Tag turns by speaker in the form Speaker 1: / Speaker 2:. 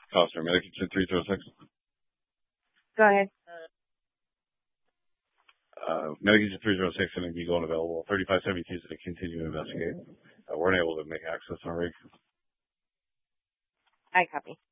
Speaker 1: Costner, Medic Kitchen 306.
Speaker 2: Go ahead.
Speaker 1: Medic Kitchen 306 going to be going available. 3572 to continue to investigate. We're unable to make access on rig.
Speaker 2: I copy.